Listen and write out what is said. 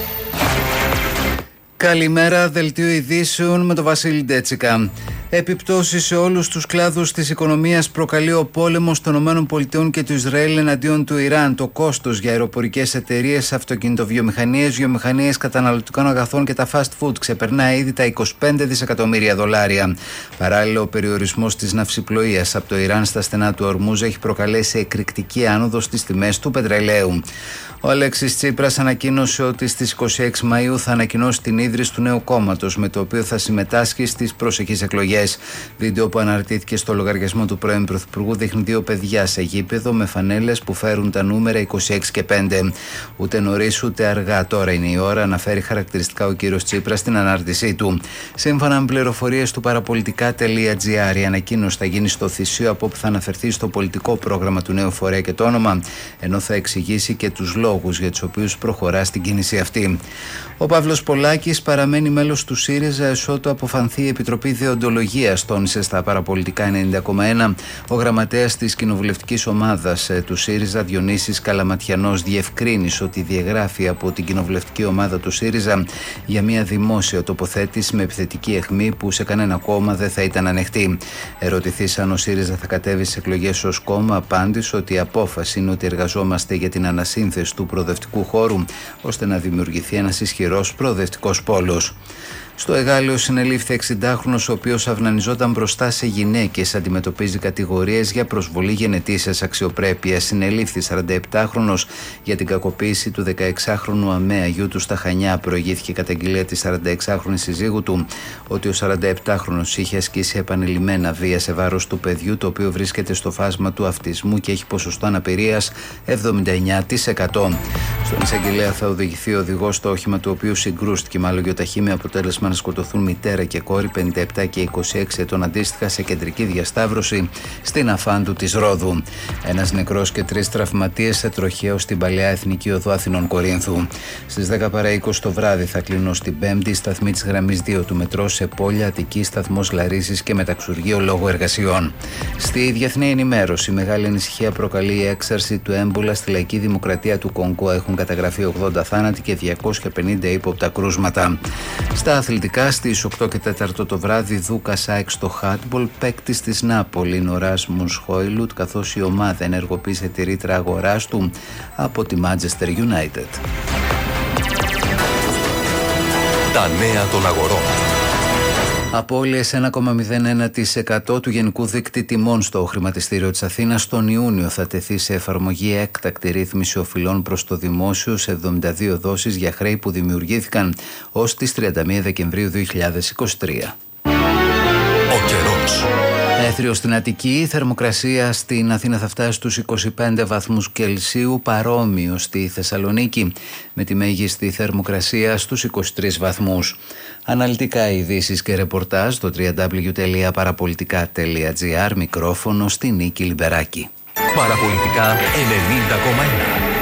Καλημέρα, δελτίο ειδήσεων με τον Βασίλη Ντέτσικα. Επιπτώσεις σε όλους τους κλάδους της οικονομίας προκαλεί ο πόλεμος των ΗΠΑ και του Ισραήλ εναντίον του Ιράν. Το κόστος για αεροπορικές εταιρείες, αυτοκινητοβιομηχανίες, βιομηχανίες καταναλωτικών αγαθών και τα fast food ξεπερνά ήδη τα $25 δισεκατομμύρια. Παράλληλα, ο περιορισμός της ναυσιπλοείας από το Ιράν στα στενά του Ορμούζ έχει προκαλέσει εκρηκτική άνοδο στις τιμές του πετρελαίου. Ο Αλέξης Τσίπρας ανακοίνωσε ότι στις 26 Μαΐου θα ανακοινώσει την ίδρυση του νέου κόμματος, με το οποίο θα συμμετάσχει στις προσεχείς εκλογές. Βίντεο που αναρτήθηκε στο λογαριασμό του πρώην Πρωθυπουργού δείχνει δύο παιδιά σε γήπεδο με φανέλες που φέρουν τα νούμερα 26 και 5. Ούτε νωρίς ούτε αργά, τώρα είναι η ώρα, αναφέρει χαρακτηριστικά ο κύριος Τσίπρας στην ανάρτησή του. Σύμφωνα με πληροφορίες του παραπολιτικά.gr, η ανακοίνωση θα γίνει στο Θησίο, από όπου θα αναφερθεί στο πολιτικό πρόγραμμα του νέου φορέα και το όνομα, ενώ θα εξηγήσει και τους λόγους για τους οποίους προχωρά στην κίνηση αυτή. Ο Παύλος Πολάκης παραμένει μέλος του ΣΥΡΙΖΑ εσότου αποφανθεί η Επιτροπή Δεοντολογίας, τόνισε στα παραπολιτικά 90,1 ο γραμματέας της κοινοβουλευτικής ομάδας του ΣΥΡΙΖΑ, Διονύσης Καλαματιανός. Διευκρίνησε ότι διαγράφει από την κοινοβουλευτική ομάδα του ΣΥΡΙΖΑ για μια δημόσια τοποθέτηση με επιθετική αιχμή που σε κανένα κόμμα δεν θα ήταν ανεχτή. Ερωτηθείς αν ο ΣΥΡΙΖΑ θα κατέβει στις εκλογές ως κόμμα, απάντησε ότι η απόφαση είναι ότι εργαζόμαστε για την ανασύνθεση του προοδευτικού χώρου, ώστε να δημιουργηθεί ένας ισχυρός προοδευτικός πόλος. Στο Εγάλεο συνελήφθη 60χρονος, ο οποίος αυνανιζόταν μπροστά σε γυναίκες. Αντιμετωπίζει κατηγορίες για προσβολή γενετήσιας αξιοπρέπειας. Συνελήφθη 47χρονος για την κακοποίηση του 16χρονου αμαία γιου του στα Χανιά. Προηγήθηκε καταγγελία της 46χρονης συζύγου του ότι ο 47χρονος είχε ασκήσει επανειλημμένα βία σε βάρος του παιδιού, το οποίο βρίσκεται στο φάσμα του αυτισμού και έχει ποσοστό αναπηρίας 79%. Στον εισαγγελέα θα οδηγηθεί ο οδηγός στο όχημα του οποίου συγκρούστηκε με άλλο γιοταχή, με αποτέλεσμα να σκοτωθούν μητέρα και κόρη 57 και 26 ετών αντίστοιχα σε κεντρική διασταύρωση στην Αφάντου της Ρόδου. Ένας νεκρός και 3 τραυματίες σε τροχαίο στην παλαιά Εθνική Οδό Αθηνών Κορίνθου. Στις 10 παρά 20 το βράδυ θα κλείνουν στην Πέμπτη σταθμή της γραμμής 2 του μετρό σε Πόλια, Αττική, σταθμός Λαρίσης και μεταξουργείο λόγω εργασιών. Στη διεθνή ενημέρωση, μεγάλη ανησυχία προκαλεί η έξαρση του έμπολα στη Λαϊκή Δημοκρατία του Κονγκό. Έχουν καταγραφεί 80 θάνατοι και 250 ύποπτα κρούσματα. Στα αθλητικά, στις 8 και 4 το βράδυ, Δούκα ΑΕΚ στο χάντμπολ, παίκτης της Νάπολη είναι ο Ράσμους Χόιλουτ, καθώς η ομάδα ενεργοποίησε τη ρήτρα αγοράς του από τη Manchester United. Τα νέα των αγορών. Απώλειες 1,01% του γενικού δείκτη τιμών στο χρηματιστήριο της Αθήνας. Τον Ιούνιο θα τεθεί σε εφαρμογή έκτακτη ρύθμιση οφειλών προς το δημόσιο σε 72 δόσεις για χρέη που δημιουργήθηκαν ως τις 31 Δεκεμβρίου 2023. Ο καιρός. Έθριο στην Αττική, η θερμοκρασία στην Αθήνα θα φτάσει στους 25 βαθμούς Κελσίου, παρόμοιο στη Θεσσαλονίκη, με τη μέγιστη θερμοκρασία στους 23 βαθμούς. Αναλυτικά ειδήσεις και ρεπορτάζ στο www.parapolitica.gr. Μικρόφωνο στη Νίκη Λιμπεράκη. Παραπολιτικά 90,1.